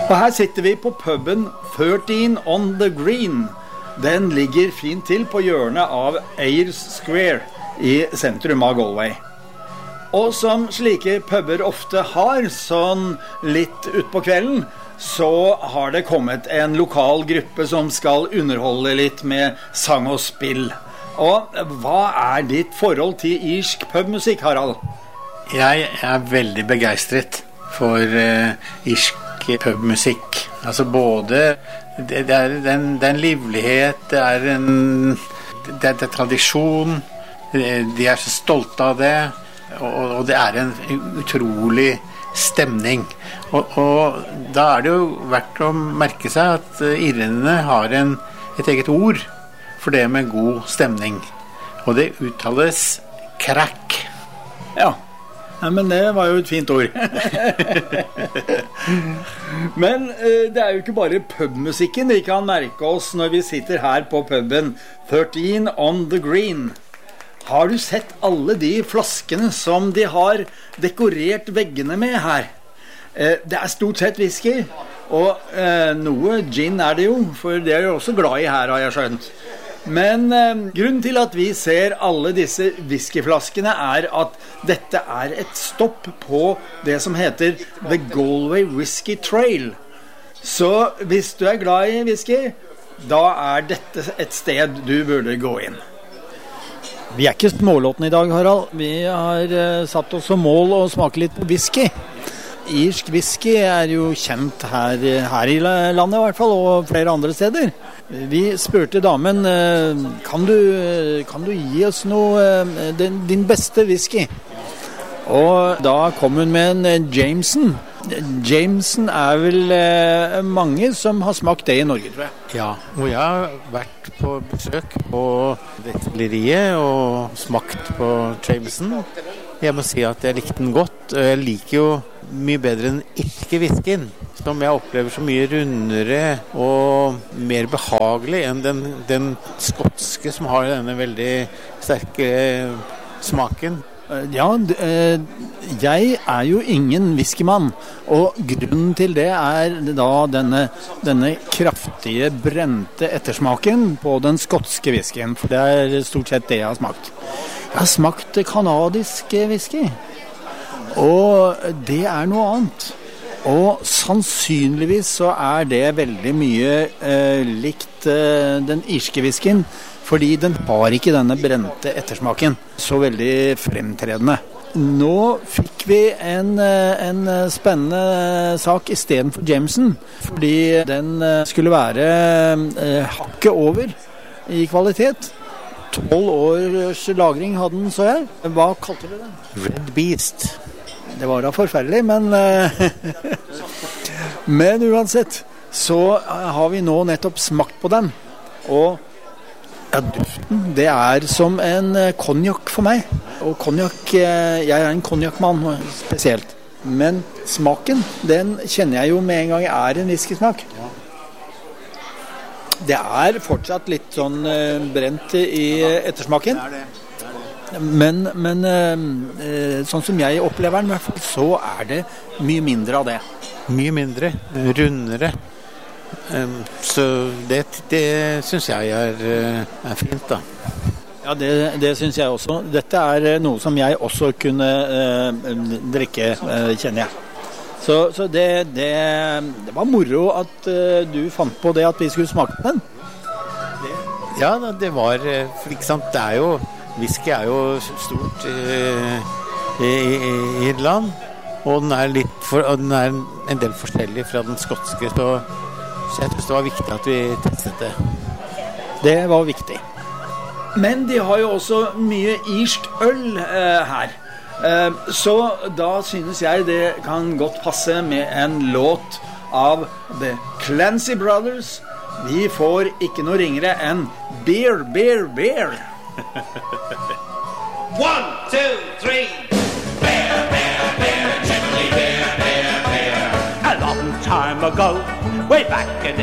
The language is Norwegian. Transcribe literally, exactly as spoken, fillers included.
Og her sitter vi på puben thirteen on the Green. Den ligger fint til på hjørnet av Ayers Square i sentrum av Galway. Og som slike puber ofte har, sånn litt ut på kvelden, så har det kommet en lokal gruppe som skal underholde litt med sang og spill. Og hva er ditt forhold til irsk pubmusikk, Harald? Jeg er veldig begeistret for uh, irsk pubmusikk. Altså både, det, det er en, det er en livlighet, det er en det er, det er tradisjon, de er så stolte av det, og, og det er en utrolig stemning. Og, og da er det jo verdt å merke seg at irene har en, et eget ord for det med god stemning. Og det uttales crack. Ja. Ja, men det var jo et fint ord. Men uh, det er jo ikke bare pubmusikken vi kan merke oss når vi sitter her på puben thirteen on the Green. Har du sett alle de flaskene som de har dekorert veggene med her? Uh, det er stort sett whisky, og uh, noe gin er det jo, for det er jo også glad i her, har jeg skjønt. Men eh, grunnen til at vi ser alle disse whiskyflaskene er at dette er et stopp på det som heter The Galway Whisky Trail. Så hvis du er glad i whisky, da er dette et sted du burde gå inn. Vi er ikke smålåtne i dag, Harald. Vi har eh, satt oss som mål å smake litt på whisky. Irsk whisky er jo kjent her, her i landet i hvert fall, og flere andre steder. Vi spurte damen, kan du, kan du gi oss noe, din, din beste whisky? Og da kom hun med en Jameson. Jameson er vel mange som har smakt det i Norge, tror jeg. Ja, og jeg har vært på besøk på destilleriet og smakt på Jameson. Jeg må si at jeg likte den godt. Jeg liker jo mye bedre enn irske whiskyen, som jeg opplever så mye rundere og mer behagelig enn den, den skotske som har denne veldig sterke smaken. Ja, jeg er jo ingen whiskymann, og grunnen til det er da denne, denne kraftige brente ettersmaken på den skotske whiskyen, for det er stort sett det jeg har smakt. Jeg har smakt kanadisk whisky, og det er noe annet. Og sannsynligvis så er det veldig mye eh, likt eh, den irske whiskyen, fordi den har ikke denne brente ettersmaken så veldig fremtredende. Nå fikk vi en, en spennende sak i stedet for Jameson, fordi den skulle være eh, hakket over i kvalitet. tolv års lagring hadde den, så jeg. Hva kalte du den? Red Beast. Det var da forferdelig, men men uansett så har vi nå nettopp smakt på den, og ja, duften, det er som en konjakk for meg, og konjakk, jeg er en konjakkmann spesielt, men smaken, den kjenner jeg jo med en gang er en whiskysmak. Det er fortsatt litt sånn brent i ettersmaken. Det er det. Men, men eh, sånn som jeg opplever den, i hvert fall, så er det mye mindre av det. Mye mindre, rundere. Um, så det, det synes jeg er, er fint, da. Ja, det, det synes jeg også. Dette er noe som jeg også kunne eh, drikke, eh, kjenner jeg. Så, så det, det, det var moro at eh, du fant på det at vi skulle smake på den. Det. Ja, det var, for ikke sant, det er jo whisky er jo stort eh, i, i Irland, og den er, litt for, og den er en del forskjellig fra den skotske, så, så jeg synes det var viktig at vi testet det. Det var viktig. Men de har jo også mye irsk øl eh, her, eh, så da synes jeg det kan godt passe med en låt av The Clancy Brothers. Vi får ikke noe ringere enn Beer, Beer, Beer. One, two, three. Bear, bear, bear, generally bear, bear, bear. A long time ago, way back in the